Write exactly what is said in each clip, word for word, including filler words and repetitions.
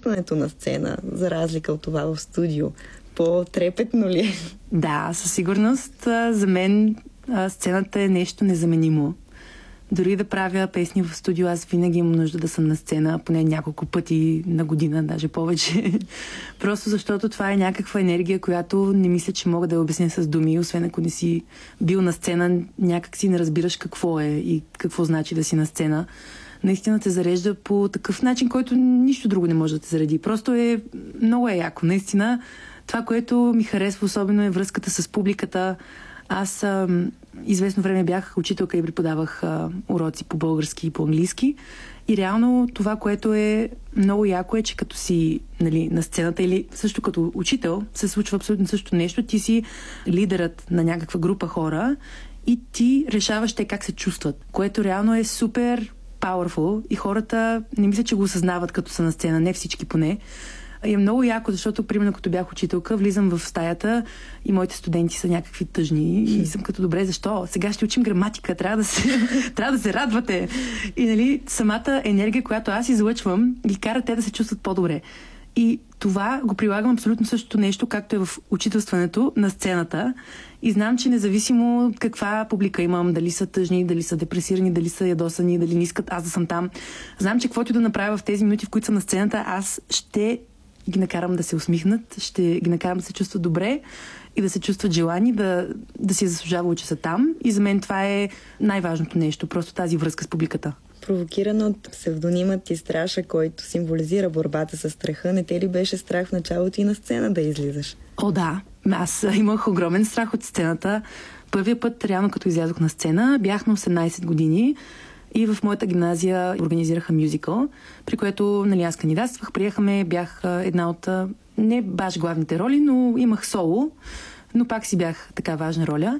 изчистването на сцена, за разлика от това в студио? По-трепетно ли е? Да, със сигурност. За мен сцената е нещо незаменимо. Дори да правя песни в студио, аз винаги имам нужда да съм на сцена, поне няколко пъти на година, даже повече. Просто защото това е някаква енергия, която не мисля, че мога да я обясня с думи, освен ако не си бил на сцена, някак си не разбираш какво е и какво значи да си на сцена. Наистина те зарежда по такъв начин, който нищо друго не може да те зареди. Просто е много е яко. Наистина, това, което ми харесва особено, е връзката с публиката. Аз а, известно време бях учителка и преподавах а, уроци по български и по английски. И реално това, което е много яко, е, че като си, нали, на сцената или също като учител, се случва абсолютно също нещо. Ти си лидерът на някаква група хора и ти решаваш те как се чувстват, което реално е супер powerful и хората не мисля, че го осъзнават като са на сцена, не всички поне. И е много яко, защото, примерно, като бях учителка, влизам в стаята и моите студенти са някакви тъжни и съм като, добре, защо? Сега ще учим граматика, трябва да се, трябва да се радвате. И, нали, самата енергия, която аз излъчвам, ги кара те да се чувстват по-добре. И това го прилагам абсолютно същото нещо, както е в учителстването на сцената. И знам, че независимо каква публика имам, дали са тъжни, дали са депресирани, дали са ядосани, дали не искат аз да съм там, знам, че каквото да направя в тези минути, в които съм на сцената, аз ще ги накарам да се усмихнат, ще ги накарам да се чувстват добре и да се чувстват желани, да, да си заслужава, че са там. И за мен това е най-важното нещо, просто тази връзка с публиката. Провокирана от псевдонимът ти Страша, който символизира борбата с страха, не те ли беше страх в началото и на сцена да излизаш? О, да. Аз имах огромен страх от сцената. Първият път, реално като излязох на сцена, бях на осемнайсет години и в моята гимназия организираха мюзикъл, при което, нали, аз кандидатствах, приехаме, бях една от не баш главните роли, но имах соло, но пак си бях така важна роля.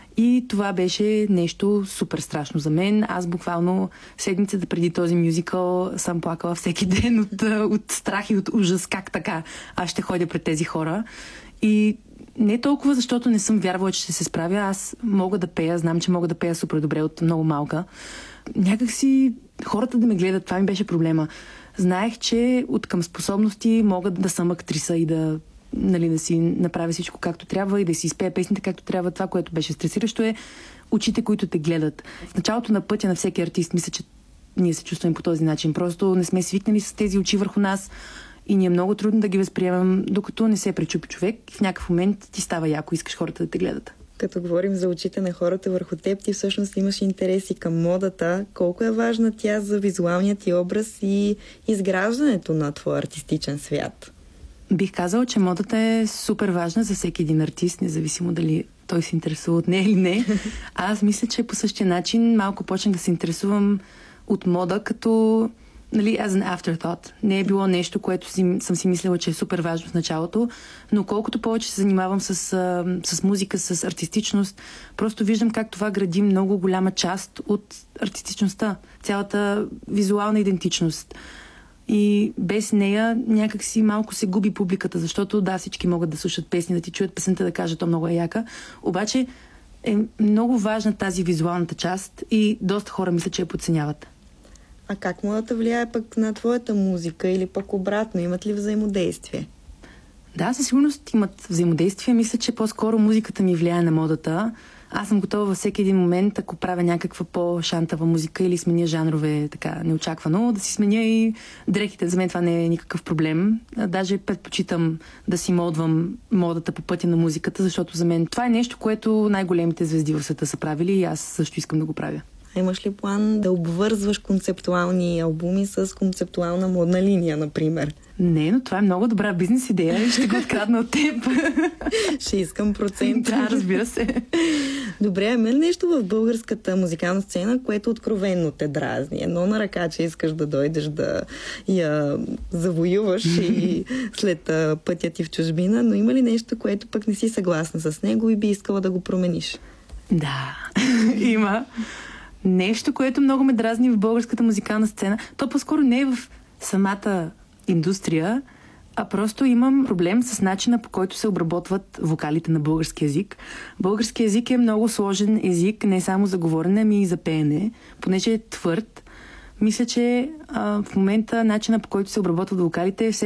И това беше нещо супер страшно за мен. Аз буквално седмицата преди този мюзикъл съм плакала всеки ден от, от страх и от ужас. Как така? Аз ще ходя пред тези хора. И не толкова, защото не съм вярвала, че ще се справя. Аз мога да пея, знам, че мога да пея супер добре от много малка. Някак си хората да ме гледат, това ми беше проблема. Знаех, че от към способности мога да съм актриса и да, нали, да си направя всичко както трябва и да си изпея песните както трябва. Това, което беше стресиращо, е очите, които те гледат. В началото на пътя на всеки артист мисля, че ние се чувстваме по този начин. Просто не сме свикнали с тези очи върху нас и ни е много трудно да ги възприемам, докато не се пречупи човек. В някакъв момент ти става яко, искаш хората да те гледат. Като говорим за очите на хората върху теб, ти всъщност имаш интереси към модата. Колко е важна тя за визуалния ти образ и изграждането на твоя артистичен свят? Бих казала, че модата е супер важна за всеки един артист, независимо дали той се интересува от нея или не. Аз мисля, че по същия начин малко почнах да се интересувам от мода, като, нали, as an afterthought. Не е било нещо, което си, съм си мислила, че е супер важно в началото, но колкото повече се занимавам с, с музика, с артистичност, просто виждам как това гради много голяма част от артистичността, цялата визуална идентичност. И без нея някак си малко се губи публиката, защото да, всички могат да слушат песни, да ти чуят песента, да кажат, то много е яка. Обаче е много важна тази визуалната част и доста хора мисля, че я подценяват. А как модата влияе пък на твоята музика или пък обратно? Имат ли взаимодействие? Да, със сигурност имат взаимодействие. Мисля, че по-скоро музиката ми влияе на модата. Аз съм готова във всеки един момент, ако правя някаква по-шантава музика или сменя жанрове така неочаквано, да си сменя и дрехите. За мен това не е никакъв проблем. Даже предпочитам да си модвам модата по пътя на музиката, защото за мен това е нещо, което най-големите звезди в света са правили и аз също искам да го правя. А имаш ли план да обвързваш концептуални албуми с концептуална модна линия, например? Не, но това е много добра бизнес идея и ще го открадна от теб. Ще искам процент. Да, разбира се. Добре, а има ли нещо в българската музикална сцена, което откровенно те дразни? Едно на ръка, че искаш да дойдеш да я завоюваш и след пътя ти в чужбина, но има ли нещо, което пък не си съгласна с него и би искала да го промениш? Да, има. Нещо, което много ме дразни в българската музикална сцена. То по-скоро не е в самата индустрия, а просто имам проблем с начина, по който се обработват вокалите на български език. Български език е много сложен език, не само за говорене, ами и за пеене, понеже е твърд. Мисля, че а, в момента начина, по който се обработват вокалите е все